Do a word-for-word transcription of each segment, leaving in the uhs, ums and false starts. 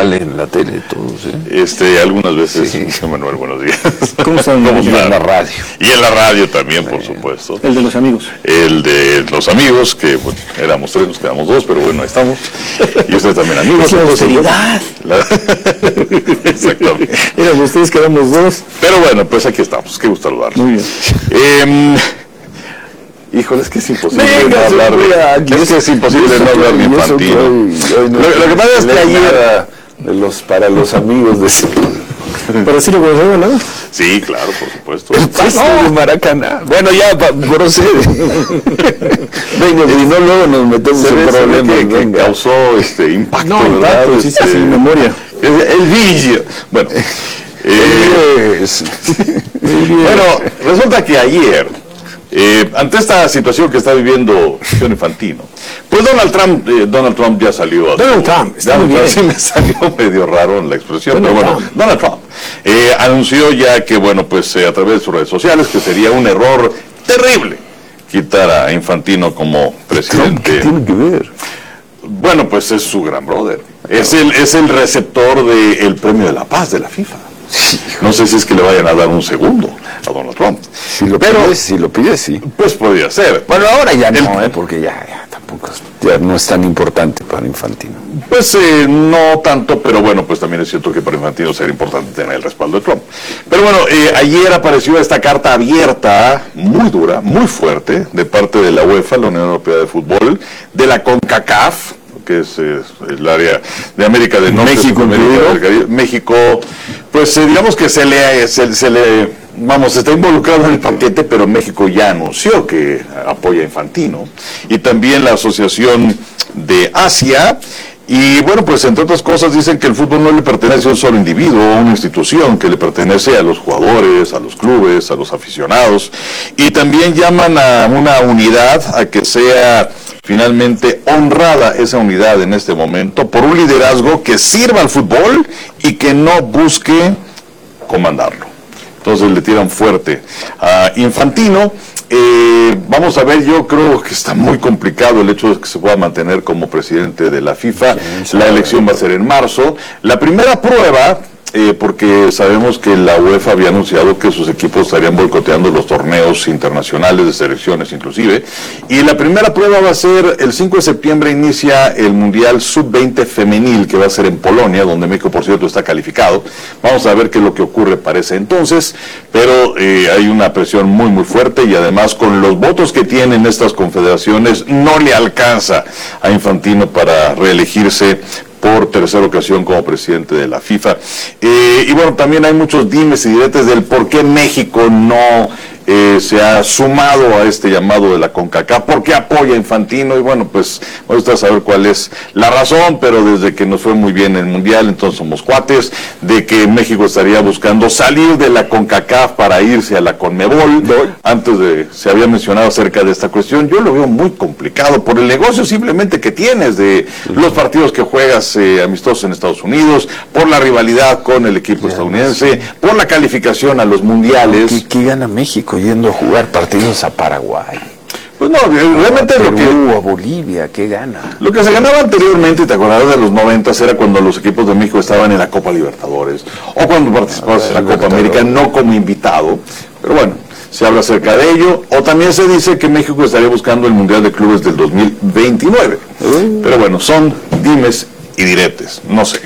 sale en la tele todos, ¿eh? Este, algunas veces, Sí. Manuel, buenos días. ¿Cómo están? ¿Cómo Y están? en la radio. Y en la radio también, por supuesto. El de los amigos. El de los amigos, que bueno, éramos tres, nos quedamos dos, pero bueno, ahí estamos. Y ustedes también amigos. Es la entonces, austeridad. la- Exactamente. Éramos ustedes, quedamos dos. Pero bueno, pues aquí estamos. Qué gusto saludarlos. Muy bien. Eh, híjole, es que es imposible Venga, no hablar de, señora, es que es imposible no hablar de Y eso que Infantino. hoy- hoy no Lo, lo que pasa es que leí ayer... nada de los, para los amigos de ese Pero sí lo conocemos, ¿no? Sí, claro, por supuesto. el pasto de Maracaná. Bueno, ya pa- procede. Venga, si no luego nos metemos Se ve, en se ve problemas. que, que Venga. causó este impacto, No, ¿verdad? impacto, sí, sí, Este, sí, memoria. El, el vicio. Bueno, eh, Es- bueno, resulta que ayer, eh, ante esta situación que está viviendo John Infantino, pues Donald Trump, eh, Donald Trump ya salió. a- Donald Trump, está Donald muy Trump, bien. sí me salió medio raro en la expresión, Donald pero bueno, Trump. Donald Trump eh, anunció ya que, bueno, pues eh, a través de sus redes sociales, que sería un error terrible quitar a Infantino como ¿Qué presidente. tiene que ver? Bueno, pues es su gran brother. Es el, es el receptor del premio de la paz de la FIFA. No sé si es que le vayan a dar un segundo a Donald Trump. Si lo Pero- pides, si lo pides, sí. Pues podría ser. Bueno, ahora ya El- no, ¿eh? Porque ya, ya tampoco es, ya no es tan importante para Infantino. Pues eh, no tanto, pero bueno, pues también es cierto que para Infantino sería importante tener el respaldo de Trump. Pero bueno, eh, ayer apareció esta carta abierta, muy dura, muy fuerte, de parte de la UEFA, la Unión Europea de Fútbol, de la CONCACAF, que es, es el área de América del Norte, México Centroamérica, incluido. del Caribe. México, pues eh, digamos que se le, se, se le, vamos, está involucrado en el paquete, pero México ya anunció que apoya a Infantino. Y también la Asociación de Asia. Y bueno, pues entre otras cosas dicen que el fútbol no le pertenece a un solo individuo, a una institución, que le pertenece a los jugadores, a los clubes, a los aficionados. Y también llaman a una unidad, a que sea finalmente honrada esa unidad en este momento por un liderazgo que sirva al fútbol y que no busque comandarlo. Entonces le tiran fuerte a Infantino. Eh, vamos a ver, yo creo que está muy complicado el hecho de que se pueda mantener como presidente de la FIFA. La elección va a ser en marzo. La primera prueba, eh, porque sabemos que la UEFA había anunciado que sus equipos estarían boicoteando los torneos internacionales de selecciones inclusive, y la primera prueba va a ser el cinco de septiembre, inicia el Mundial sub veinte femenil, que va a ser en Polonia, donde México, por cierto, está calificado. Vamos a ver qué es lo que ocurre para ese entonces, pero eh, hay una presión muy muy fuerte, y además con los votos que tienen estas confederaciones no le alcanza a Infantino para reelegirse por tercera ocasión como presidente de la FIFA. Eh, y bueno, también hay muchos dimes y diretes del por qué México no eh, se ha sumado a este llamado de la CONCACAF, por qué apoya a Infantino, y bueno, pues me gusta saber cuál es la razón, pero desde que nos fue muy bien el Mundial, entonces somos cuates, de que México estaría buscando salir de la CONCACAF para irse a la CONMEBOL. Antes de, se había mencionado acerca de esta cuestión, yo lo veo muy complicado por el negocio simplemente que tienes de los partidos que juegas eh, amistosos en Estados Unidos, por la rivalidad con el equipo estadounidense, por la calificación a los mundiales. ¿Qué, qué gana México yendo a jugar partidos a Paraguay? Pues no, realmente a lo que... Perú, a Bolivia, ¿qué gana? Lo que se ganaba anteriormente, te acordarás de los noventas, era cuando los equipos de México estaban en la Copa Libertadores, o cuando participabas en la Copa América, no como invitado, pero bueno, se habla acerca de ello, o también se dice que México estaría buscando el Mundial de Clubes del dos mil veintinueve, pero bueno, son dimes y diretes, no sé.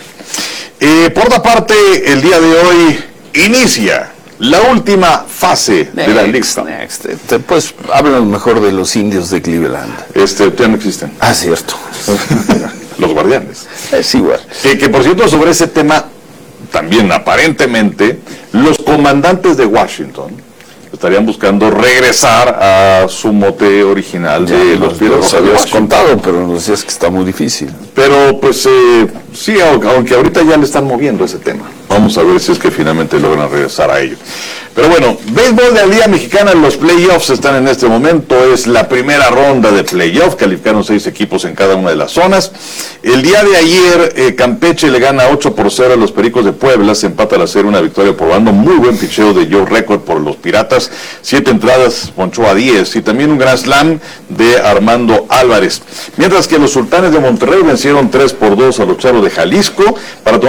Eh, por otra parte, el día de hoy inicia la última fase de la League Cup. Next. Este, pues hablan mejor de los indios de Cleveland. Este, ya no existen. Ah, cierto. Los guardianes. Es igual. Que, que por cierto, sobre ese tema, también aparentemente, los comandantes de Washington estarían buscando regresar a su mote original de Ya los nos Pieles los Rojas de habías Washington. contado, pero nos decías que está muy difícil. Pero pues eh, sí, aunque, aunque ahorita ya le están moviendo ese tema. Vamos a ver si es que finalmente logran regresar a ello. Pero bueno, béisbol de la Liga Mexicana, los playoffs están en este momento. Es la primera ronda de playoffs, calificaron seis equipos en cada una de las zonas. El día de ayer, eh, Campeche le gana ocho por cero a los Pericos de Puebla, se empata al hacer una victoria probando muy buen picheo de Joe Record por los Piratas. Siete entradas, ponchó a diez, y también un gran slam de Armando Álvarez. Mientras que los Sultanes de Monterrey vencieron tres por dos a los Charros de Jalisco para tomar